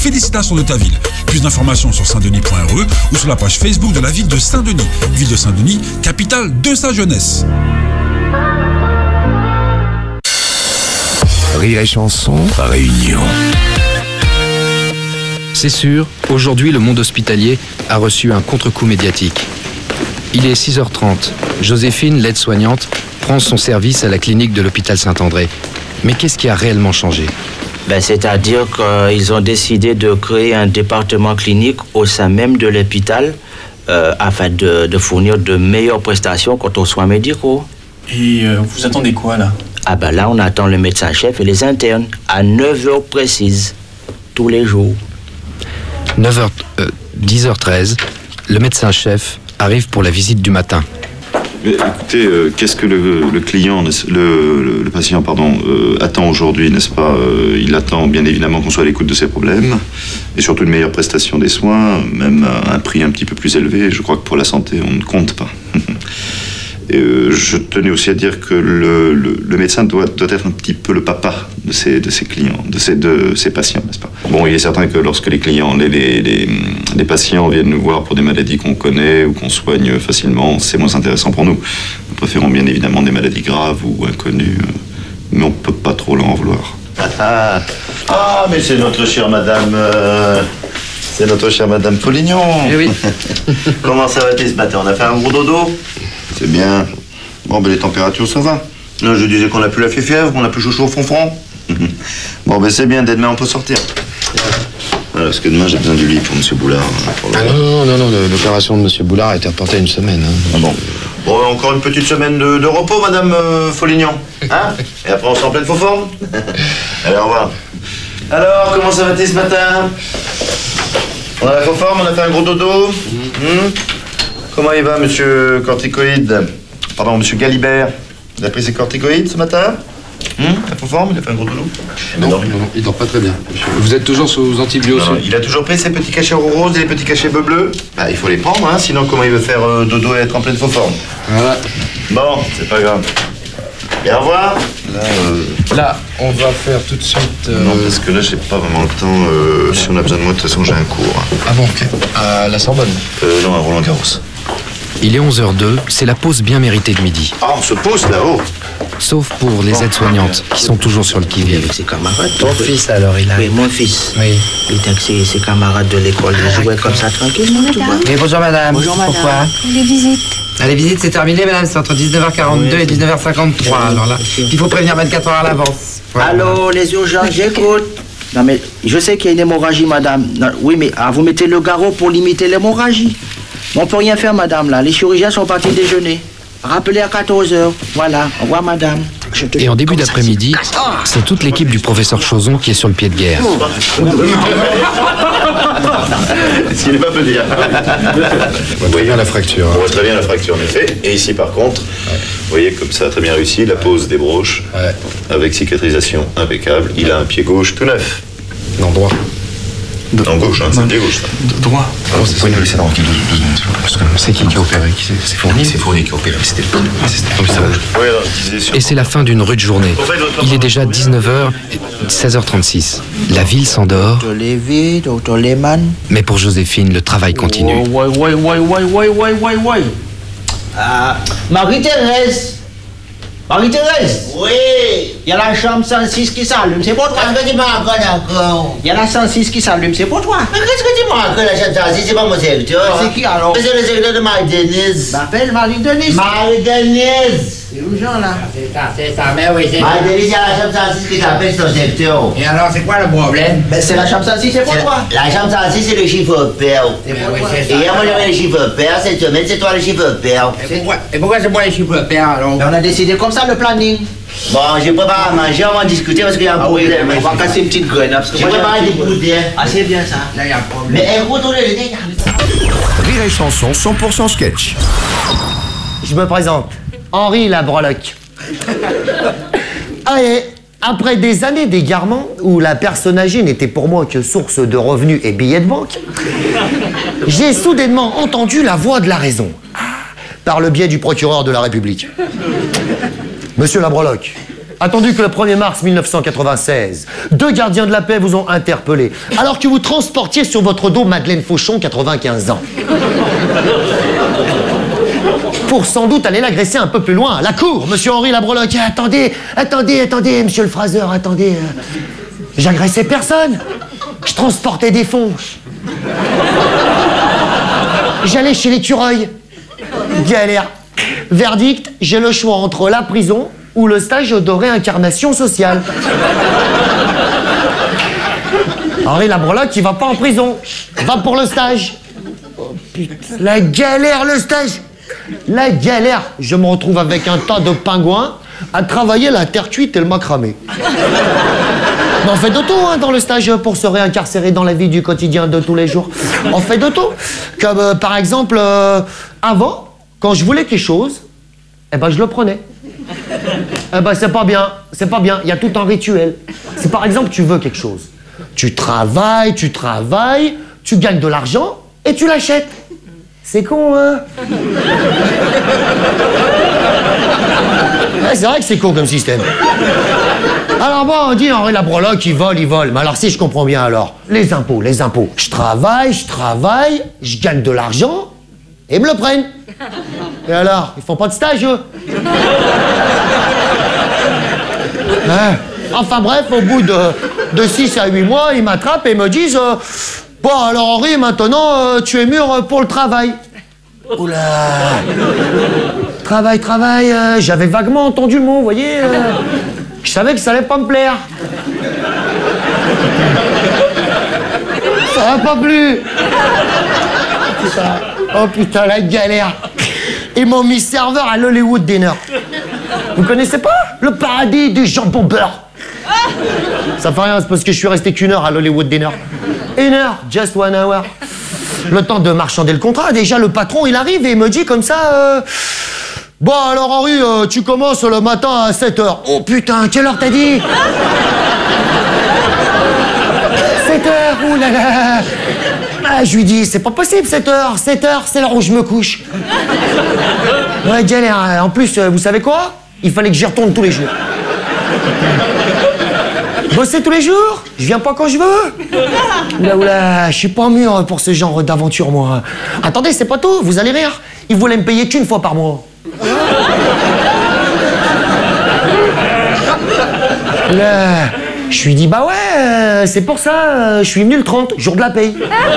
félicitations de ta ville. Plus d'informations sur saintdenis.re ou sur la page Facebook de la ville de Saint-Denis. Ville de Saint-Denis, capitale de sa jeunesse. Rire et chanson, réunion. C'est sûr, aujourd'hui le monde hospitalier a reçu un contre-coup médiatique. Il est 6h30. Joséphine, l'aide-soignante, prend son service à la clinique de l'hôpital Saint-André. Mais qu'est-ce qui a réellement changé ? C'est-à-dire qu'ils ont décidé de créer un département clinique au sein même de l'hôpital afin de fournir de meilleures prestations quant aux soins médicaux. Et vous attendez quoi là ? Là, on attend le médecin-chef et les internes à 9h précises, tous les jours. 10h13, le médecin-chef arrive pour la visite du matin. Écoutez, qu'est-ce que le client, le patient, attend aujourd'hui, n'est-ce pas ? Il attend bien évidemment qu'on soit à l'écoute de ses problèmes et surtout une meilleure prestation des soins, même à un prix un petit peu plus élevé. Je crois que pour la santé, on ne compte pas. Et je tenais aussi à dire que le médecin doit être un petit peu le papa de ses clients, de ses patients, n'est-ce pas ? Bon, il est certain que lorsque les clients, les patients viennent nous voir pour des maladies qu'on connaît ou qu'on soigne facilement, c'est moins intéressant pour nous. Nous préférons bien évidemment des maladies graves ou inconnues, mais on ne peut pas trop leur en vouloir. Mais c'est notre chère madame... C'est notre chère madame Polignon. Eh oui. Comment ça va-t-il ce matin ? On a fait un gros dodo ? C'est bien. Les températures, ça va. Non, je disais qu'on n'a plus la fièvre, qu'on n'a plus chaud au fond. C'est bien, dès demain, on peut sortir. Voilà, parce que demain, j'ai besoin du lit pour M. Boulard. Non, l'opération de M. Boulard a été reportée à une semaine. Encore une petite semaine de repos, madame Folignon. Hein ? Et après, on sera en pleine faux forme. Allez, au revoir. Alors, comment ça va-t-il ce matin ? On a la faux forme, on a fait un gros dodo. Comment il va, monsieur Corticoïde ? Pardon, monsieur Galibert. Il a pris ses corticoïdes ce matin ? La faux forme, il a fait un gros dodo. Non, il dort pas très bien. Vous êtes toujours sous antibiotiques ? Non, il a toujours pris ses petits cachets roses et les petits cachets bleus. Il faut les prendre, sinon comment il veut faire dodo et être en pleine faux forme ? Voilà. Bon, c'est pas grave. Et au revoir. Là, on va faire tout de suite... Non, parce que là, j'ai pas vraiment le temps. Si on a besoin de moi, de toute façon, j'ai un cours. Ah bon, ok. À la Sorbonne ? Non, à Roland-Garros. Il est 11h02, c'est la pause bien méritée de midi. On se pose là-haut. Sauf pour les aides-soignantes, qui sont toujours sur le qui-vive. Avec ses camarades. Ton fils, alors, il a... Oui, mon fils. Oui. Il était avec ses camarades de l'école. Il jouait comme ça, tranquillement, tu vois. Oui, bonjour madame. Bonjour madame. Pourquoi ? Les visites. Les visites, c'est terminé, madame. C'est entre 19h42 et 19h53. Alors là, il faut prévenir 24 heures à l'avance. Voilà. Allô, les urgences, j'écoute. Non, mais je sais qu'il y a une hémorragie, madame. Non, oui, mais vous mettez le garrot pour limiter l'hémorragie. On peut rien faire, madame, là. Les chirurgiens sont partis déjeuner. Rappelez à 14h. Voilà. Au revoir, madame. Et en début d'après-midi, c'est toute l'équipe du professeur Chauson qui est sur le pied de guerre. Ce qui n'est pas peu dire. On voit bien la fracture. On voit très bien la fracture, en effet. Et ici, par contre, vous voyez comme ça a très bien réussi, la pose des broches, avec cicatrisation impeccable. Il a un pied gauche tout neuf. Non, droit. En gauche, c'est le pied gauche, ça. Droit. Vous pouvez nous laisser tranquille 2 secondes, parce que C'est qui a opéré ? C'est Fournier ? c'est Fournier qui a opéré, c'était le Oui, alors, je disais sur... Et c'est la fin d'une rude journée. Il est déjà 19h, 16h36. La ville s'endort, Docteur Lévy, docteur Lehmann. mais pour Joséphine, le travail continue. Marie-Thérèse. Marie-Thérèse. Oui. Il y a la chambre 106 qui s'allume, c'est pour toi. Qu'est-ce que tu m'as encore? Il y a la 106 qui s'allume, c'est pour toi. Mais qu'est-ce que tu m'as encore la chambre 106? C'est pas mon secteur. C'est qui alors? C'est le secteur de Marie-Denise. M'appelle Marie-Denise. Marie-Denise. C'est urgent là. C'est ça, mais oui, c'est ça. Marie-Denise, il y a la chambre 106 qui t'appelle son secteur. Et alors, c'est quoi le problème? Ben c'est la chambre 106, c'est pour toi. La chambre 106, c'est le chiffre pair. C'est pour oui, toi. c'est ça. Et hier, moi, j'avais le chiffre pair. Cette semaine, c'est toi le chiffre pair. Et pourquoi c'est moi les chiffres pères alors? Ben, on a décidé comme ça le planning. Bon, j'ai préparé à manger, on va en discuter parce qu'il y a un problème. On va casser une petite graine. Parce que J'ai moi, préparé des bouteilles. Ah c'est bien ça. Là, il y a un problème. Mais écoute, on est les Rire et chanson 100% sketch. Je me présente, Henri Labroloc. Allez, après des années d'égarement, où la personne âgée n'était pour moi que source de revenus et billets de banque, j'ai soudainement entendu la voix de la raison, par le biais du procureur de la République. Monsieur Labroloc, Attendu que le 1er mars 1996, 2 gardiens de la paix vous ont interpellé, alors que vous transportiez sur votre dos Madeleine Fauchon, 95 ans. Pour sans doute aller l'agresser un peu plus loin, à la cour, monsieur Henri Labreloque. Attendez, monsieur le Fraser, attendez. J'agressais personne. Je transportais des fonds. J'allais chez l'écureuil. Galère. Verdict, j'ai le choix entre la prison ou le stage de réincarnation sociale. Henri Labreloque, il va pas en prison. Va pour le stage. Oh putain, la galère, le stage. La galère. Je me retrouve avec un tas de pingouins à travailler la terre cuite et le macramé. Mais on fait de tout dans le stage pour se réincarcérer dans la vie du quotidien de tous les jours. On fait de tout. Comme par exemple, avant, quand je voulais quelque chose, eh ben je le prenais. Eh ben c'est pas bien, il y a tout un rituel. C'est par exemple, tu veux quelque chose. Tu travailles, tu gagnes de l'argent et tu l'achètes. C'est con, hein? Ouais, c'est vrai que c'est con comme système. Alors bon, on dit Henri Labreloque, il vole. Mais alors si je comprends bien alors, les impôts. Je travaille, je gagne de l'argent et ils me le prennent. Et alors, ils font pas de stage, eux? Hein? Enfin bref, au bout de 6 à 8 mois, ils m'attrapent et me disent bon alors Henri, maintenant tu es mûr pour le travail. Oula. Travail, j'avais vaguement entendu le mot, vous voyez. Je savais que ça allait pas me plaire. Ça va pas plus. Oh putain, la galère. Ils m'ont mis serveur à l'Hollywood Dinner. Vous connaissez pas? Le paradis du jambon beurre. Ça fait rien, c'est parce que je suis resté qu'1 heure à l'Hollywood Dinner. 1 heure, just 1 hour. Le temps de marchander le contrat. Déjà, le patron, il arrive et il me dit comme ça... Bon, alors Henri, tu commences le matin à 7h. Oh putain, quelle heure t'as dit? 7h, oulala. Ah, je lui dis, c'est pas possible 7h. 7h, c'est l'heure où je me couche. Ouais, galère. En plus, vous savez quoi? Il fallait que j'y retourne tous les jours. Bosser tous les jours? Je viens pas quand je veux. Oula, je suis pas mûr pour ce genre d'aventure, moi. Attendez, c'est pas tout, vous allez rire. Ils voulaient me payer qu'1 fois par mois. Là, je lui dis, bah ouais, c'est pour ça, je suis venu le 30, jour de la paye.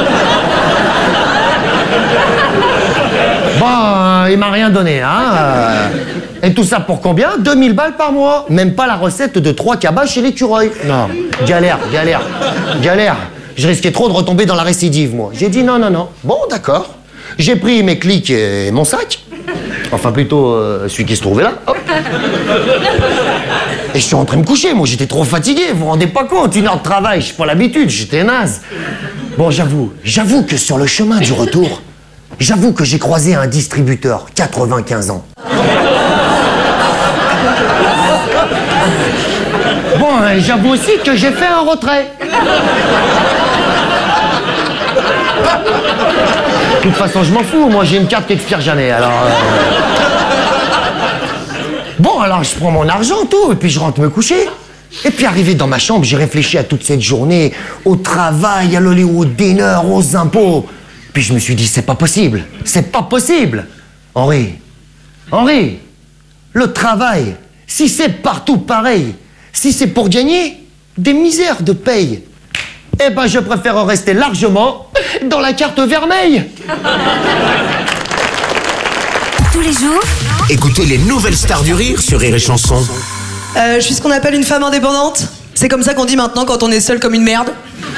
Bon, il m'a rien donné, hein. Et tout ça pour combien? 2000 balles par mois. Même pas la recette de 3 cabas chez l'écureuil. Non, galère. Je risquais trop de retomber dans la récidive, moi. J'ai dit non. Bon, d'accord. J'ai pris mes clics et mon sac. Enfin, plutôt celui qui se trouvait là. Hop. Et je suis rentré me coucher. Moi, j'étais trop fatigué. Vous vous rendez pas compte? 1 heure de travail, j'ai pas l'habitude. J'étais naze. Bon, j'avoue que sur le chemin du retour, j'avoue que j'ai croisé un distributeur, 95 ans. Bon, j'avoue aussi que j'ai fait un retrait. De toute façon, je m'en fous. Moi, j'ai une carte qui expire jamais, alors... Bon, alors, je prends mon argent, tout, et puis je rentre me coucher. Et puis, arrivé dans ma chambre, j'ai réfléchi à toute cette journée, au travail, à l'Hollywood Dinner, aux impôts. Puis je me suis dit, c'est pas possible. Henri, le travail, si c'est partout pareil, si c'est pour gagner des misères de paye, eh ben je préfère rester largement dans la carte vermeille. Tous les jours, écoutez les nouvelles stars du rire sur Rire et Chanson. Je suis ce qu'on appelle une femme indépendante. C'est comme ça qu'on dit maintenant quand on est seul comme une merde.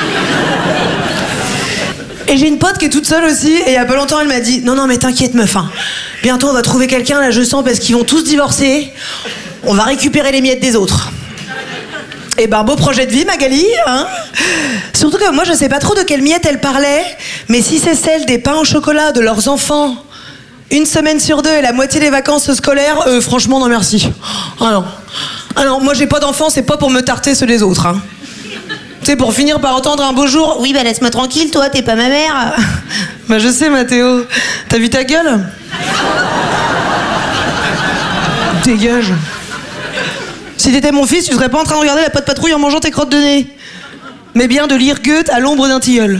Et j'ai une pote qui est toute seule aussi, et il y a pas longtemps elle m'a dit non mais t'inquiète meuf, hein. Bientôt on va trouver quelqu'un là, je sens, parce qu'ils vont tous divorcer. On va récupérer les miettes des autres. Et ben beau projet de vie Magali, hein. Surtout que moi je sais pas trop de quelle miette elle parlait, mais si c'est celle des pains au chocolat de leurs enfants, 1 semaine sur 2 et la moitié des vacances scolaires, franchement non merci. Ah non, moi j'ai pas d'enfants, c'est pas pour me tarter ceux des autres, hein. Tu sais, pour finir par entendre un beau jour, oui bah laisse-moi tranquille, toi t'es pas ma mère. Bah je sais Mathéo, t'as vu ta gueule? Dégage. Si t'étais mon fils, tu serais pas en train de regarder la Patte Patrouille en mangeant tes crottes de nez. Mais bien de lire Goethe à l'ombre d'un tilleul.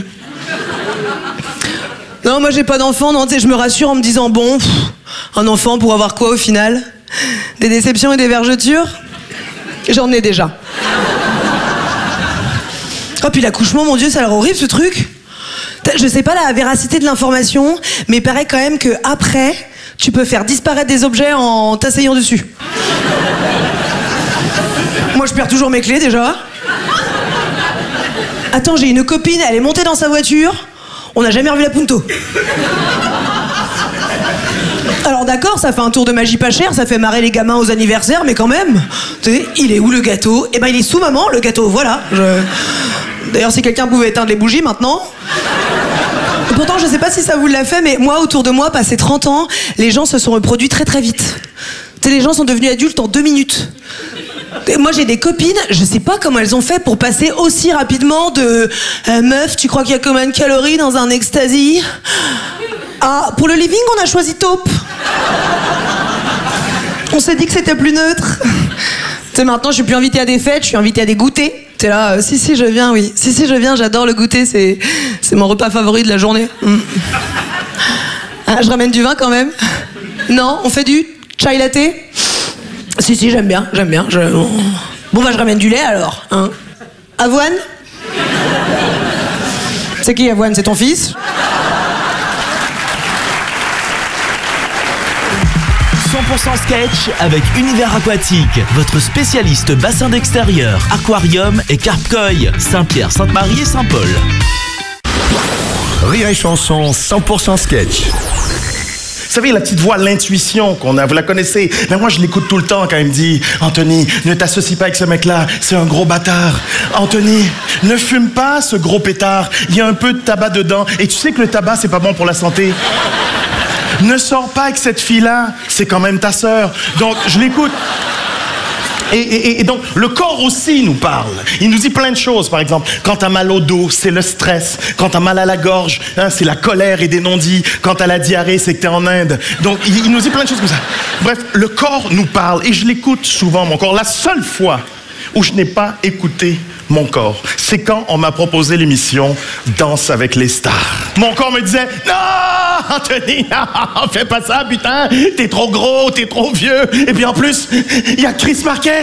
Non, moi j'ai pas d'enfant, non, tu sais, je me rassure en me disant, bon, un enfant pour avoir quoi au final? Des déceptions et des vergetures? J'en ai déjà. Oh, puis l'accouchement, mon Dieu, ça a l'air horrible ce truc. Je sais pas la véracité de l'information, mais il paraît quand même que après, tu peux faire disparaître des objets en t'asseyant dessus. Moi, je perds toujours mes clés déjà. Attends, j'ai une copine, elle est montée dans sa voiture, on n'a jamais revu la Punto. Alors d'accord, ça fait un tour de magie pas cher, ça fait marrer les gamins aux anniversaires, mais quand même, tu sais, il est où le gâteau? Eh ben il est sous maman, le gâteau, voilà. D'ailleurs, si quelqu'un pouvait éteindre les bougies maintenant. Et pourtant, je sais pas si ça vous l'a fait, mais moi, autour de moi, passé 30 ans, les gens se sont reproduits très très vite. Tu sais, les gens sont devenus adultes en 2 minutes. Et moi, j'ai des copines, je sais pas comment elles ont fait pour passer aussi rapidement de meuf, tu crois qu'il y a combien de calories dans un ecstasy? Ah, pour le living, on a choisi taupe. On s'est dit que c'était plus neutre. Tu sais, maintenant, je suis plus invitée à des fêtes, je suis invitée à des goûters. T'es là, si, je viens, oui. Si, je viens, j'adore le goûter, c'est mon repas favori de la journée. Ah, je ramène du vin quand même. Non, on fait du chai latte? Si, j'aime bien. Bon, bah, je ramène du lait alors. Hein. Avoine? C'est qui Avoine? C'est ton fils? 100% sketch avec Univers Aquatique, votre spécialiste bassin d'extérieur, aquarium et carpe-koi, Saint-Pierre, Sainte-Marie et Saint-Paul. Rire et chanson 100% sketch. Vous savez, la petite voix, l'intuition qu'on a, vous la connaissez. Mais moi, je l'écoute tout le temps quand il me dit « Anthony, ne t'associe pas avec ce mec-là, c'est un gros bâtard. Anthony, ne fume pas ce gros pétard, il y a un peu de tabac dedans. Et tu sais que le tabac, c'est pas bon pour la santé. Ne sors pas avec cette fille-là, c'est quand même ta sœur. » Donc, je l'écoute. Et donc, le corps aussi nous parle. Il nous dit plein de choses, par exemple. Quand t'as mal au dos, c'est le stress. Quand t'as mal à la gorge, hein, c'est la colère et des non-dits. Quand t'as la diarrhée, c'est que t'es en Inde. Donc, il nous dit plein de choses comme ça. Bref, le corps nous parle et je l'écoute souvent, mon corps. La seule fois où je n'ai pas écouté mon corps, c'est quand on m'a proposé l'émission Danse avec les stars. Mon corps me disait « Non, Anthony, non, fais pas ça, putain, t'es trop gros, t'es trop vieux. » Et puis en plus, il y a Chris Marquez.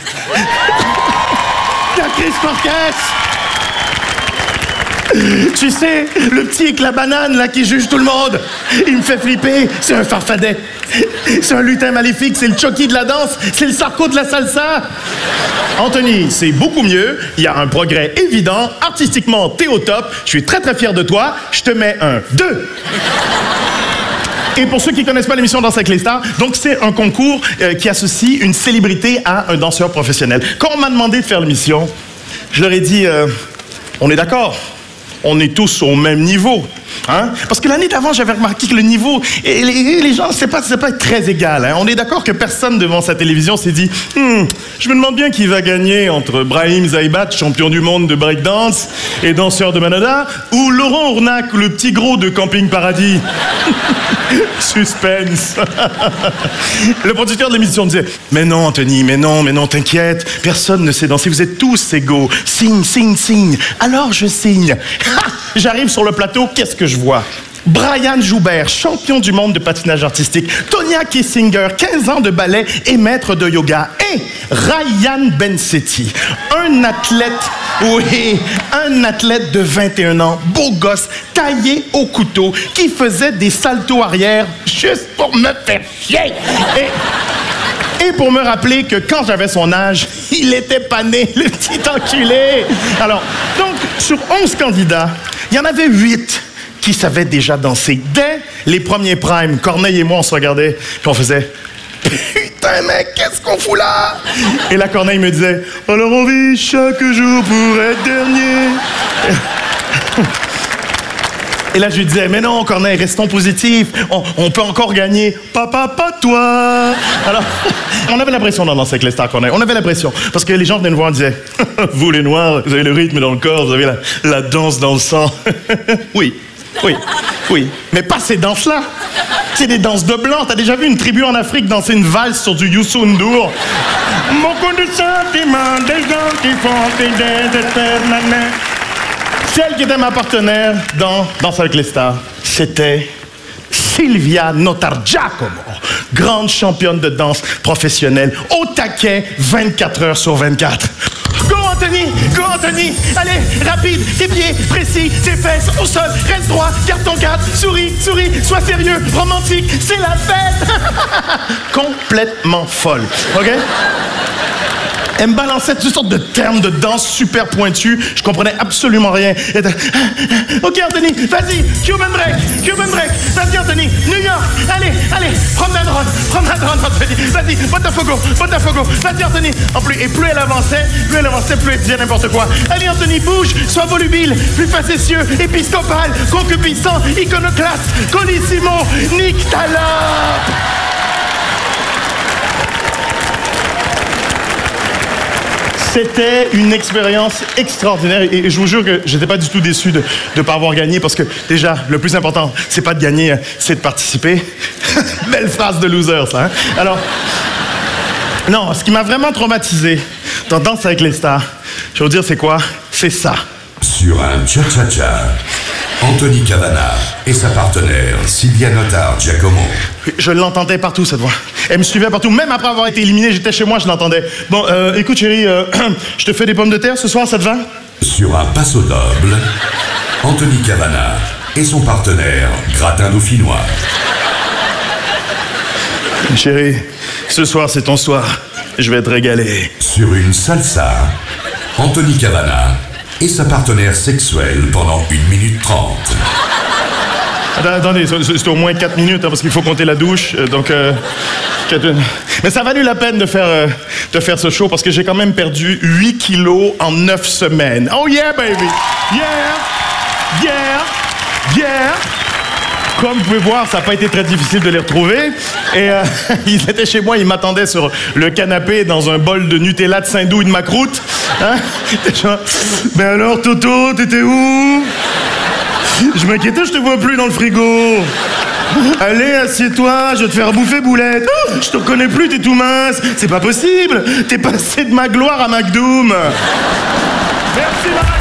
Il y a Chris Marquez. Tu sais, le petit avec la banane, là, qui juge tout le monde. Il me fait flipper. C'est un farfadet. C'est un lutin maléfique. C'est le Chucky de la danse. C'est le Sarko de la salsa. Anthony, c'est beaucoup mieux. Il y a un progrès évident. Artistiquement, t'es au top. Je suis très, très fier de toi. Je te mets un 2. Et pour ceux qui ne connaissent pas l'émission Danse avec les stars, donc c'est un concours qui associe une célébrité à un danseur professionnel. Quand on m'a demandé de faire l'émission, je leur ai dit, on est d'accord. On est tous au même niveau. Hein? Parce que l'année d'avant, j'avais remarqué que le niveau, et les gens, c'est pas très égal. Hein? On est d'accord que personne devant sa télévision s'est dit je me demande bien qui va gagner entre Brahim Zaïbat, champion du monde de breakdance et danseur de Manada, ou Laurent Ournac, le petit gros de Camping Paradis. Suspense. Le producteur de l'émission disait mais non, Anthony, mais non, t'inquiète, personne ne sait danser, vous êtes tous égaux. Signe. Alors je signe. J'arrive sur le plateau, qu'est-ce que je vois? Brian Joubert, champion du monde de patinage artistique. Tonya Kissinger, 15 ans de ballet et maître de yoga. Et Ryan Bensetti, un athlète de 21 ans, beau gosse, taillé au couteau, qui faisait des saltos arrière juste pour me faire chier. Et pour me rappeler que quand j'avais son âge, il était pas né, le petit enculé. Alors, donc, sur 11 candidats, il y en avait 8 qui savaient déjà danser. Dès les premiers primes, Corneille et moi, on se regardait, puis on faisait « Putain, mec, qu'est-ce qu'on fout là ?» Et la Corneille me disait « Alors on vit chaque jour pour être dernier. » Et là, je lui disais, mais non, Corneille, restons positifs. On peut encore gagner. Papa, pas toi. Alors, on avait l'impression d'en danser avec les stars, Corneille. On avait l'impression. Parce que les gens venaient nous voir et disaient, vous les Noirs, vous avez le rythme dans le corps, vous avez la danse dans le sang. Oui, Oui. Mais pas ces danses-là. C'est des danses de blanc. T'as déjà vu une tribu en Afrique danser une valse sur du Youssou N'Dour? Beaucoup de sentiments, des gens qui font des éternels. Celle qui était ma partenaire dans Danse avec les stars, c'était Sylvia Notargiacomo, grande championne de danse professionnelle, au taquet 24 heures sur 24. Go Anthony, allez, rapide, tes pieds, précis, tes fesses, au sol, reste droit, garde ton cadre, souris, sois sérieux, romantique, c'est la fête. Complètement folle, ok? Elle me balançait toutes sortes de termes de danse super pointus. Je comprenais absolument rien. Ok, Anthony, vas-y, Cuban break. Vas-y, Anthony, New York, allez, prends la drone, Anthony. Vas-y, Botafogo. Vas-y, Anthony. Plus elle avançait, plus elle disait n'importe quoi. Allez, Anthony, bouge, sois volubile, plus facétieux, épiscopal, concupiscent, iconoclaste, colissimo, nique ta lope. C'était une expérience extraordinaire et je vous jure que j'étais pas du tout déçu de ne pas avoir gagné parce que déjà, le plus important, c'est pas de gagner, c'est de participer. Belle phrase de loser, ça, hein? Alors, non, ce qui m'a vraiment traumatisé dans Danse avec les stars, je vais vous dire c'est quoi? C'est ça. Sur un cha-cha-cha, Anthony Cavana et sa partenaire Sylvia Notargiacomo. Je l'entendais partout, cette voix. Elle me suivait partout. Même après avoir été éliminé, j'étais chez moi, je l'entendais. Bon, écoute chérie, je te fais des pommes de terre ce soir, ça te va? Sur un passo doble, Anthony Cavana et son partenaire Gratin Dauphinois. Chérie, ce soir c'est ton soir. Je vais te régaler. Sur une salsa, Anthony Cavana et sa partenaire sexuelle pendant 1 minute 30. Attendez, c'est au moins 4 minutes, hein, parce qu'il faut compter la douche, Mais ça a valu la peine de faire ce show, parce que j'ai quand même perdu 8 kilos en 9 semaines. Oh yeah, baby! Yeah! Comme vous pouvez voir, ça n'a pas été très difficile de les retrouver. Et ils étaient chez moi, ils m'attendaient sur le canapé dans un bol de Nutella de Saint-Doux et de macroute. Hein? Ben alors, Toto, t'étais où? Je m'inquiétais, je te vois plus dans le frigo. Allez, assieds-toi, je vais te faire bouffer, boulette. Oh, je te reconnais plus, t'es tout mince. C'est pas possible. T'es passé de ma gloire à McDoom. Merci, Marc.